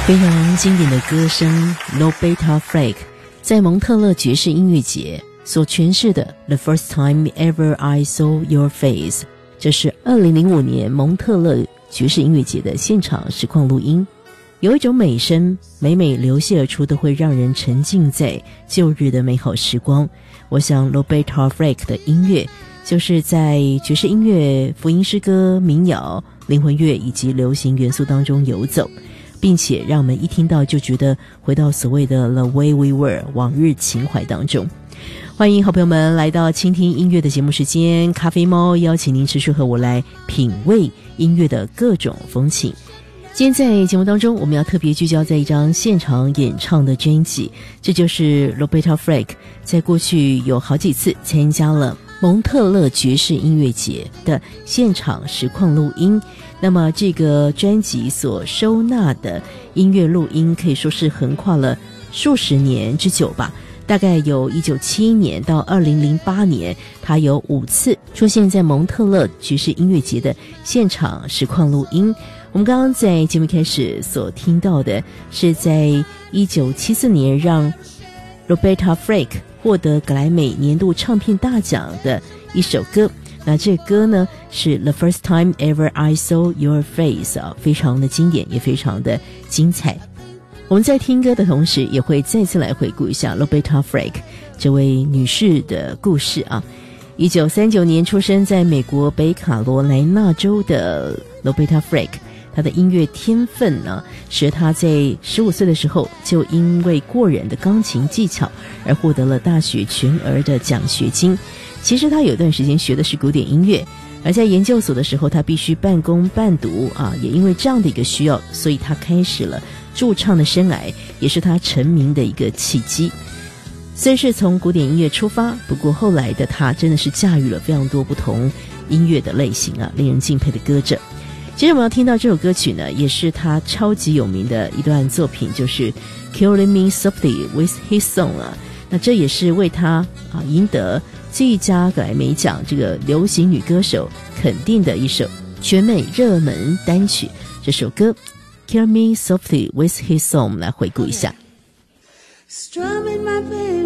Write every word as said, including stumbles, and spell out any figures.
非常经典的歌声 Roberta Flack 在蒙特勒爵士音乐节所诠释的 The First Time Ever I Saw Your Face， 这是二零零五年蒙特勒爵士音乐节的现场实况录音。有一种美声每每流泻而出，都会让人沉浸在旧日的美好时光。我想 Roberta Flack 的音乐就是在爵士音乐、福音诗歌、民谣、灵魂乐以及流行元素当中游走，并且让我们一听到就觉得回到所谓的 The Way We Were 往日情怀当中。欢迎好朋友们来到倾听音乐的节目时间，咖啡猫邀请您持续和我来品味音乐的各种风情。今天在节目当中，我们要特别聚焦在一张现场演唱的专辑，这就是 Roberta Flack 在过去有好几次参加了蒙特勒爵士音乐节的现场实况录音。那么这个专辑所收纳的音乐录音可以说是横跨了数十年之久吧，大概有一九七一年到二零零八年，他有五次出现在蒙特勒爵士音乐节的现场实况录音。我们刚刚在节目开始所听到的是在一九七四年让 Roberta Flack 获得格莱美年度唱片大奖的一首歌，那这歌呢是 The First Time Ever I Saw Your Face 啊，非常的经典，也非常的精彩。我们在听歌的同时，也会再次来回顾一下 Roberta Flack 这位女士的故事啊。一九三九年出生在美国北卡罗来纳州的 Roberta Flack，他的音乐天分呢，使他在十五岁的时候就因为过人的钢琴技巧而获得了大学全额的奖学金。其实他有段时间学的是古典音乐，而在研究所的时候他必须半工半读啊，也因为这样的一个需要，所以他开始了驻唱的生涯，也是他成名的一个契机。虽是从古典音乐出发，不过后来的他真的是驾驭了非常多不同音乐的类型啊，令人敬佩的歌者。接着我们要听到这首歌曲呢，也是他超级有名的一段作品，就是 Killing Me Softly with His Song 啊。那这也是为他啊赢得最佳格莱美奖这个流行女歌手肯定的一首全美热门单曲。这首歌 Killing Me Softly with His Song 我们来回顾一下。 Strumming my pain